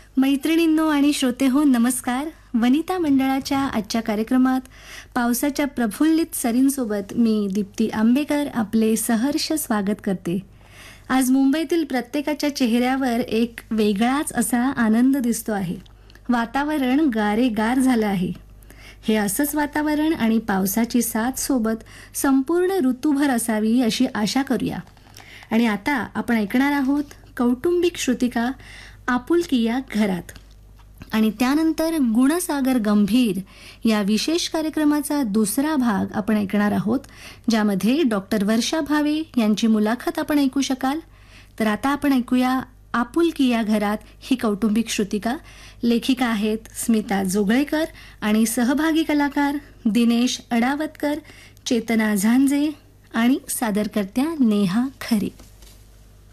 मैत्रिणींनो आणि श्रोतेहो नमस्कार. वनिता मंडळाच्या आजच्या कार्यक्रमात पावसाच्या प्रफुल्लित सरींसोबत मी दीप्ती आंबेकर आपले सहर्ष स्वागत करते. आज मुंबईतील प्रत्येकाच्या चेहऱ्यावर एक वेगळाच असा आनंद दिसतो आहे. वातावरण गारेगार झालं आहे. हे असंच वातावरण आणि पावसाची साथ सोबत संपूर्ण ऋतूभर असावी अशी आशा करूया. आणि आता आपण ऐकणार आहोत कौटुंबिक श्रुतिका आपुलकी या घरात. आणि त्यानंतर गुणसागर गंभीर या विशेष कार्यक्रमाचा दुसरा भाग आपण ऐकणार आहोत, ज्यामध्ये डॉक्टर वर्षा भावे यांची मुलाखत आपण ऐकू शकाल. तर आता आपण ऐकूया आपुलकी या घरात ही कौटुंबिक श्रुतिका. लेखिका आहेत स्मिता जोगळेकर आणि सहभागी कलाकार दिनेश अडावतकर, चेतना झांजे आणि सादरकर्त्या नेहा खरे.